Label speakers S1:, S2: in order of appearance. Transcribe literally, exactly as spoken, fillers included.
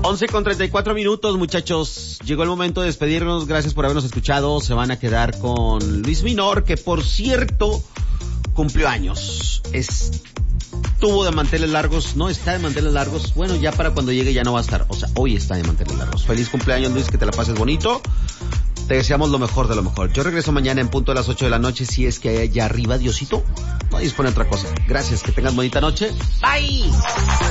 S1: once con treinta y cuatro minutos, muchachos. Llegó el momento de despedirnos. Gracias por habernos escuchado. Se van a quedar con Luis Minor, que por cierto cumplió años. Estuvo de manteles largos, no está de manteles largos. Bueno, ya para cuando llegue ya no va a estar. O sea, hoy está de manteles largos. Feliz cumpleaños, Luis, que te la pases bonito. Te deseamos lo mejor de lo mejor. Yo regreso mañana en punto de las ocho de la noche. Si es que hay allá arriba, Diosito no dispone otra cosa. Gracias, que tengas bonita noche. Bye.